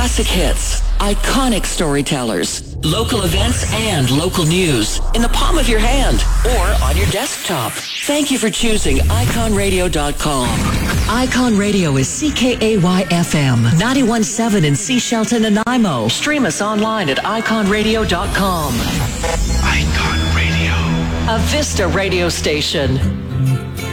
Classic hits, iconic storytellers, local events and local news in the palm of your hand or on your desktop. Thank you for choosing iconradio.com. Icon Radio is CKAY-FM 91.7 in Sea Shelton, Nanaimo. Stream us online at iconradio.com. Icon Radio. A Vista radio station.